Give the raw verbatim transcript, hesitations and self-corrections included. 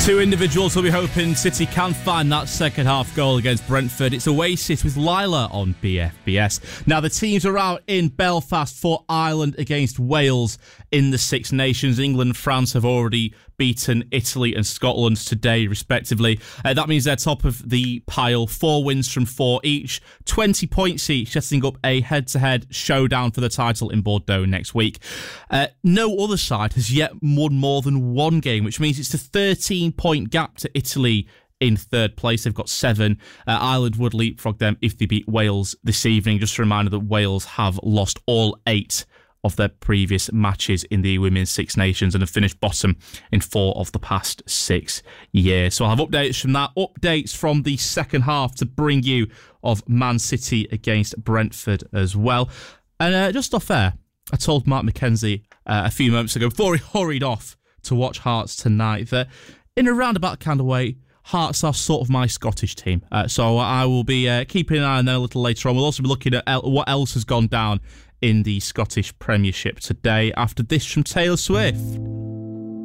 Two individuals will be hoping City can find that second half goal against Brentford. It's Oasis with Lila on B F B S. Now, the teams are out in Belfast for Ireland against Wales in the Six Nations. England and France have already beaten Italy and Scotland today, respectively. Uh, that means they're top of the pile. Four wins from four each. twenty points each, setting up a head-to-head showdown for the title in Bordeaux next week. Uh, no other side has yet won more than one game, which means it's a thirteen-point gap to Italy in third place. They've got seven. Uh, Ireland would leapfrog them if they beat Wales this evening. Just a reminder that Wales have lost all eight of their previous matches in the Women's Six Nations and have finished bottom in four of the past six years. So I'll have updates from that, updates from the second half to bring you of Man City against Brentford as well. And uh, just off air, I told Mark McKenzie uh, a few moments ago, before he hurried off to watch Hearts tonight, that in a roundabout kind of way, Hearts are sort of my Scottish team. Uh, so I will be uh, keeping an eye on them a little later on. We'll also be looking at el- what else has gone down in the Scottish Premiership today after this from Taylor Swift.